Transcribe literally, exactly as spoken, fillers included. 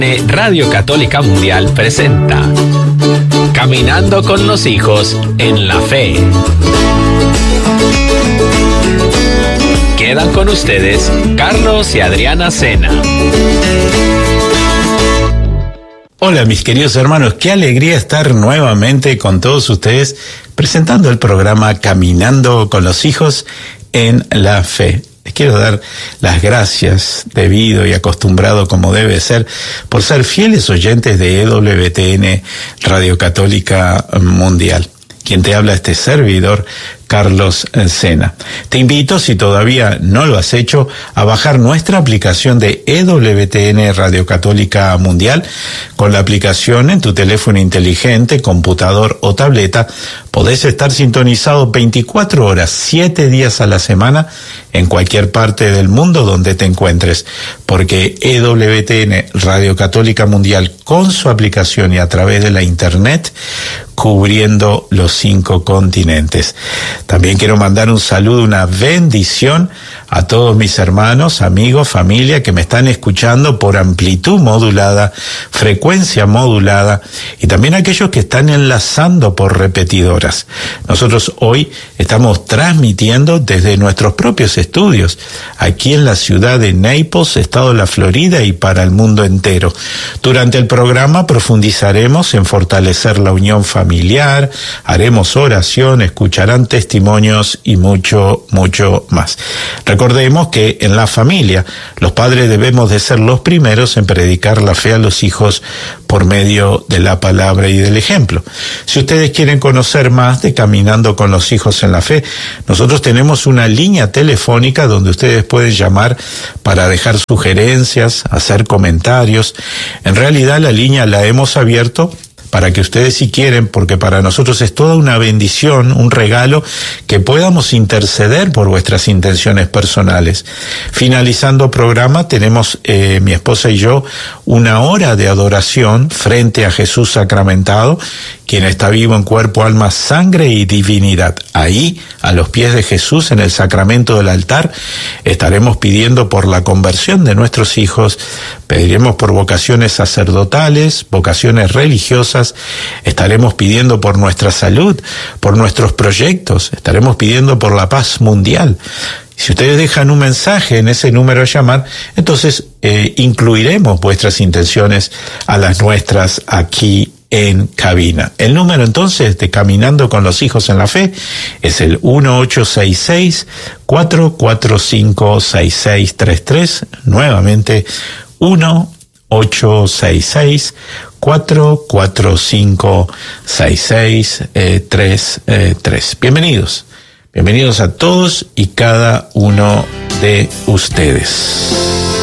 Radio Católica Mundial presenta Caminando con los hijos en la fe. Quedan con ustedes Carlos y Adriana Sena. Hola mis queridos hermanos, qué alegría estar nuevamente con todos ustedes presentando el programa Caminando con los hijos en la fe. Les quiero dar las gracias, debido y acostumbrado como debe ser, por ser fieles oyentes de E W T N Radio Católica Mundial. Quien te habla este servidor, Carlos Sena. Te invito, si todavía no lo has hecho, a bajar nuestra aplicación de E W T N Radio Católica Mundial. Con la aplicación en tu teléfono inteligente, computador o tableta, podés estar sintonizado veinticuatro horas, siete días a la semana, en cualquier parte del mundo donde te encuentres, porque E W T N Radio Católica Mundial, con su aplicación y a través de la internet, cubriendo los cinco continentes. También quiero mandar un saludo, una bendición a todos mis hermanos, amigos, familia que me están escuchando por amplitud modulada, frecuencia modulada, y también aquellos que están enlazando por repetidoras. Nosotros hoy estamos transmitiendo desde nuestros propios estudios, aquí en la ciudad de Naples, estado de la Florida, y para el mundo entero. Durante el programa profundizaremos en fortalecer la unión familiar, haremos oración, escucharán testimonios y mucho, mucho más. Recordemos que en la familia los padres debemos de ser los primeros en predicar la fe a los hijos por medio de la palabra y del ejemplo. Si ustedes quieren conocer más de Caminando con los hijos en la fe, nosotros tenemos una línea telefónica donde ustedes pueden llamar para dejar sugerencias, hacer comentarios. En realidad la línea la hemos abierto para que ustedes, si quieren, porque para nosotros es toda una bendición, un regalo, que podamos interceder por vuestras intenciones personales. Finalizando programa, tenemos eh, mi esposa y yo una hora de adoración frente a Jesús sacramentado, quien está vivo en cuerpo, alma, sangre y divinidad. Ahí, a los pies de Jesús, en el sacramento del altar, estaremos pidiendo por la conversión de nuestros hijos, pediremos por vocaciones sacerdotales, vocaciones religiosas, estaremos pidiendo por nuestra salud, por nuestros proyectos, estaremos pidiendo por la paz mundial. Si ustedes dejan un mensaje en ese número a llamar, entonces eh, incluiremos vuestras intenciones a las nuestras aquí en cabina. El número entonces de Caminando con los hijos en la fe es el uno ocho seis seis, cuatro cuatro cinco, seis seis tres tres, nuevamente uno ocho seis seis, cuatro cuatro cinco, seis seis tres tres. Bienvenidos, bienvenidos a todos y cada uno de ustedes.